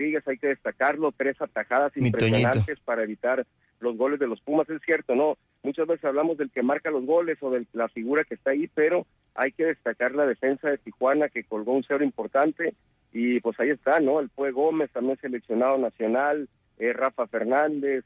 Rodríguez, hay que destacarlo, 3 atajadas impresionantes para evitar los goles de los Pumas. Es cierto, ¿no? Muchas veces hablamos del que marca los goles o de la figura que está ahí, pero hay que destacar la defensa de Tijuana, que colgó un cero importante, y pues ahí está, ¿no? El Pue Gómez, también seleccionado nacional, Rafa Fernández,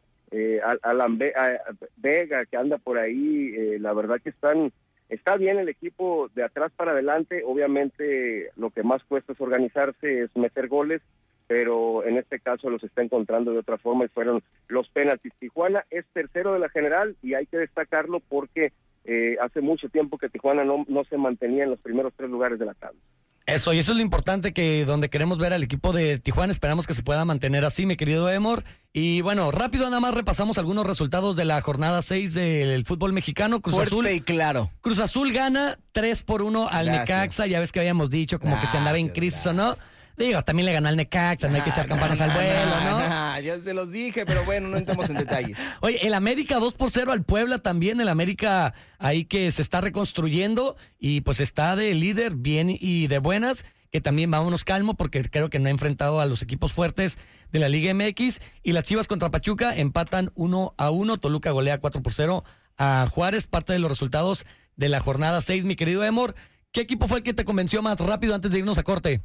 Alan Vega, que anda por ahí. La verdad que está bien el equipo de atrás para adelante. Obviamente lo que más cuesta es organizarse, es meter goles, pero en este caso los está encontrando de otra forma y fueron los penaltis. Tijuana es tercero de la general y hay que destacarlo porque hace mucho tiempo que Tijuana no se mantenía en los primeros 3 lugares de la tabla. Eso, y eso es lo importante, que donde queremos ver al equipo de Tijuana, esperamos que se pueda mantener así, mi querido Emor. Y bueno, rápido nada más repasamos algunos resultados de la jornada 6 del fútbol mexicano. Fuerte Azul y claro. Cruz Azul gana 3-1 al Necaxa, ya ves que habíamos dicho como que se andaba en crisis o no. Digo, también le ganó al Necaxa, no hay que echar campanas al vuelo, ¿no? Ya se los dije, pero bueno, no entremos en detalles. Oye, el América 2-0 al Puebla también, el América ahí que se está reconstruyendo y pues está de líder bien y de buenas, que también vámonos calmo porque creo que no ha enfrentado a los equipos fuertes de la Liga MX, y las Chivas contra Pachuca empatan 1-1, Toluca golea 4-0 a Juárez, parte de los resultados de la jornada 6, mi querido Emor. ¿Qué equipo fue el que te convenció más rápido antes de irnos a corte?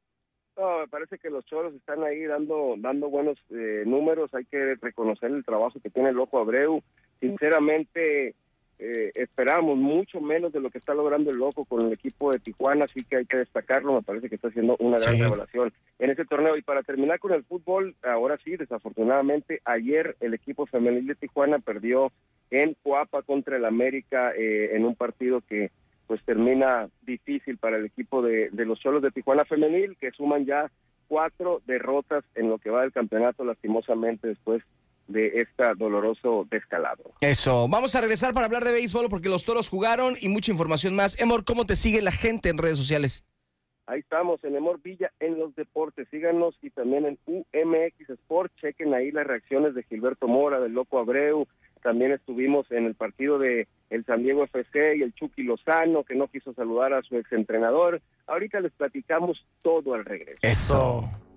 No, me parece que los Cholos están ahí dando buenos números. Hay que reconocer el trabajo que tiene el Loco Abreu. Sinceramente, esperábamos mucho menos de lo que está logrando el Loco con el equipo de Tijuana, así que hay que destacarlo. Me parece que está haciendo una gran revelación en ese torneo. Y para terminar con el fútbol, ahora sí, desafortunadamente, ayer el equipo femenil de Tijuana perdió en Coapa contra el América en un partido que pues termina difícil para el equipo de los Cholos de Tijuana femenil, que suman ya 4 derrotas en lo que va del campeonato, lastimosamente, después de este doloroso descalabro. Eso, vamos a regresar para hablar de béisbol porque los Toros jugaron y mucha información más. Emor, ¿cómo te sigue la gente en redes sociales? Ahí estamos, en Emor Villa en los deportes, síganos, y también en UMX Sport, chequen ahí las reacciones de Gilberto Mora, del Loco Abreu. También estuvimos en el partido de el San Diego FC y el Chucky Lozano, que no quiso saludar a su exentrenador. Ahorita les platicamos todo al regreso. Eso.